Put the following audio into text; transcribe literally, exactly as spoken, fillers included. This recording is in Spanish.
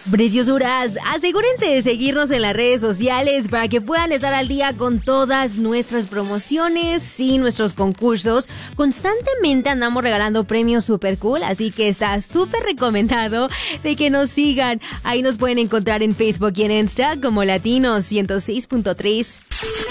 Preciosuras, asegúrense de seguirnos en las redes sociales para que puedan estar al día con todas nuestras promociones y nuestros concursos. Constantemente andamos regalando premios super cool, así que está súper recomendado de que nos sigan. Ahí nos pueden encontrar en Facebook y en Insta como Latinos ciento seis punto tres.